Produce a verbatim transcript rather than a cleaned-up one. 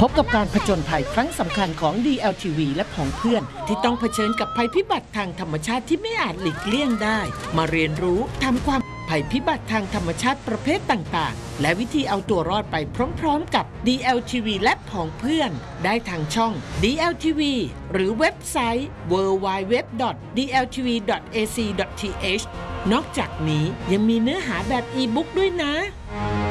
พบกับการผจญภัยครั้งสำคัญของ ดี แอล ที วี และผองเพื่อนที่ต้องเผชิญกับภัยพิบัติทางธรรมชาติที่ไม่อาจหลีกเลี่ยงได้มาเรียนรู้ทำความภัยพิบัติทางธรรมชาติประเภทต่างๆและวิธีเอาตัวรอดไปพร้อมๆกับ ดี แอล ที วี และผองเพื่อนได้ทางช่อง ดี แอล ที วี หรือเว็บไซต์ ดับเบิลยู ดับเบิลยู ดับเบิลยู ดอท ดี แอล ที วี ดอท เอ ซี ดอท ที เอช นอกจากนี้ยังมีเนื้อหาแบบอีบุ๊กด้วยนะ